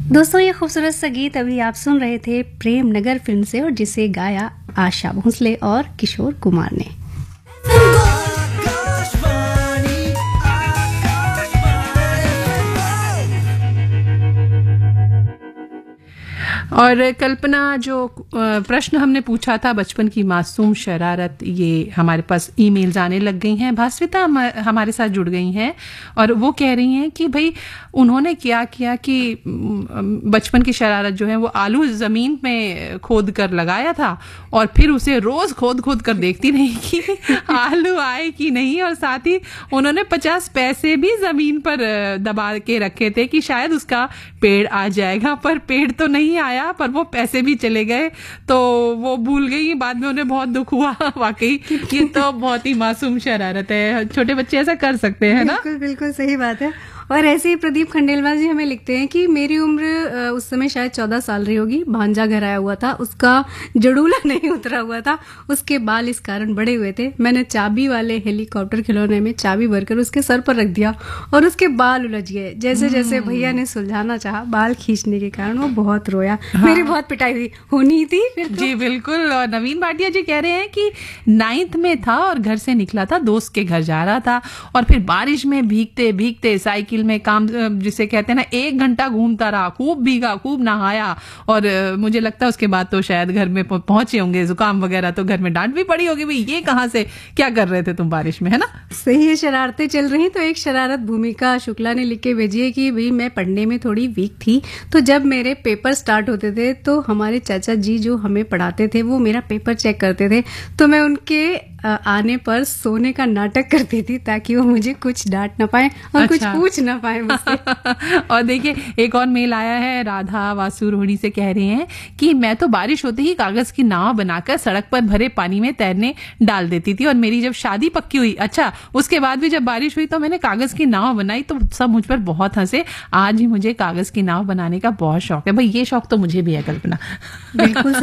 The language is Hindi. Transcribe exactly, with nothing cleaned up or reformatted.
दोस्तों, ये खूबसूरत सा गीत अभी आप सुन रहे थे प्रेम नगर फिल्म से, और जिसे गाया आशा भोसले और किशोर कुमार ने। और कल्पना, जो प्रश्न हमने पूछा था बचपन की मासूम शरारत, ये हमारे पास ईमेल्स आने लग गई हैं। भास्विता हमारे साथ जुड़ गई हैं और वो कह रही हैं कि भाई उन्होंने क्या किया कि बचपन की शरारत जो है वो आलू ज़मीन में खोद कर लगाया था और फिर उसे रोज़ खोद खोद कर देखती रही कि आलू आए कि नहीं, और साथ ही उन्होंने पचास पैसे भी ज़मीन पर दबा के रखे थे कि शायद उसका पेड़ आ जाएगा, पर पेड़ तो नहीं आया, पर वो पैसे भी चले गए। तो वो भूल गई, बाद में उन्हें बहुत दुख हुआ। वाकई ये तो बहुत ही मासूम शरारत है, छोटे बच्चे ऐसा कर सकते हैं ना। बिल्कुल बिल्कुल सही बात है। और ऐसे ही प्रदीप खंडेलवाल जी हमें लिखते हैं कि मेरी उम्र उस समय शायद चौदह साल रही होगी। भांजा घर आया हुआ था, उसका जड़ूला नहीं उतरा हुआ था, उसके बाल इस कारण बड़े हुए थे। मैंने चाबी वाले हेलीकॉप्टर खिलौने में चाबी भरकर उसके सर पर रख दिया और उसके बाल उलझ गए। जैसे जैसे भैया ने सुलझाना चाहा, बाल खींचने के कारण वो बहुत रोया। हाँ। मेरी बहुत पिटाई हुई होनी थी फिर तो। जी बिल्कुल। और नवीन भाटिया जी कह रहे हैं कि नाइन्थ में था और घर से निकला था, दोस्त के घर जा रहा था और फिर बारिश में भीगते भीगते साइकिल में काम, जिसे कहते हैं ना, एक घंटा घूमता रहा, खूब भीगा, खूब नहाया, और मुझे लगता है उसके बाद तो शायद घर में पहुंचे होंगे जुकाम वगैरह, तो घर में डांट भी पड़ी होगी, भाई ये कहाँ से क्या कर रहे थे तुम बारिश में, है ना। सही है, शरारतें चल रही। तो एक शरारत भूमिका शुक्ला ने लिख के भेजी है कि भाई मैं पढ़ने में थोड़ी वीक थी, तो जब मेरे पेपर स्टार्ट होते थे तो हमारे चाचा जी जो हमें पढ़ाते थे वो मेरा पेपर चेक करते थे, तो मैं उनके आने पर सोने का नाटक करती थी ताकि वो मुझे कुछ डांट ना पाए और अच्छा। कुछ पूछ ना पाए मुझसे। और देखिए एक और मेल आया है, राधा वासु रोहिणी से कह रहे हैं कि मैं तो बारिश होते ही कागज की नाव बनाकर सड़क पर भरे पानी में तैरने डाल देती थी, और मेरी जब शादी पक्की हुई, अच्छा उसके बाद भी जब बारिश हुई तो मैंने कागज की नाव बनाई, तो सब मुझ पर बहुत हंसे। आज ही मुझे कागज की नाव बनाने का बहुत शौक है। भाई ये शौक तो मुझे भी है कल्पना। बिल्कुल।